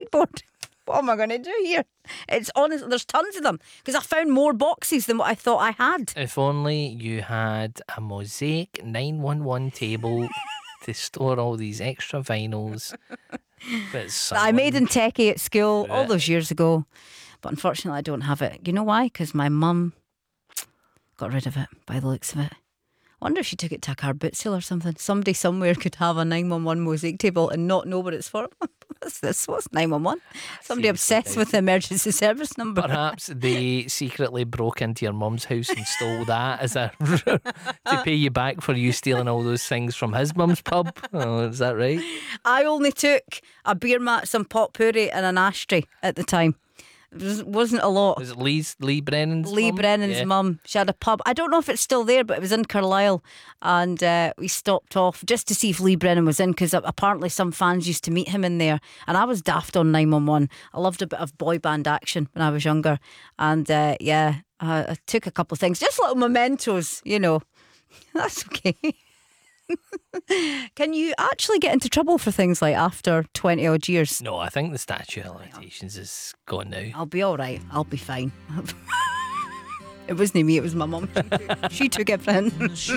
sideboard. What am I going to do here? It's honest. There's tons of them because I found more boxes than what I thought I had. If only you had a Mosaic 911 table to store all these extra vinyls. But I made in Techie at school all those years ago, but unfortunately I don't have it. You know why? Because my mum got rid of it by the looks of it. I wonder if she took it to a car boot sale or something. Somebody somewhere could have a 911 Mosaic table and not know what it's for. What's this? What's 911? Somebody obsessed with the emergency service number. Perhaps they secretly broke into your mum's house and stole that as a to pay you back for you stealing all those things from his mum's pub. Oh, is that right? I only took a beer mat, some potpourri and an ashtray at the time. It wasn't a lot. Was it Lee Brennan's Lee mum? Brennan's mum. She had a pub. I don't know if it's still there, but it was in Carlisle. And we stopped off just to see if Lee Brennan was in, because apparently some fans used to meet him in there. And I was daft on 911. I loved a bit of boy band action when I was younger. And I took a couple of things, just little mementos, you know. That's okay. Can you actually get into trouble for things like after 20 odd years? No, I think the statute of limitations is gone now. I'll be alright. I'll be fine. It wasn't me, it was my mum. She took everything.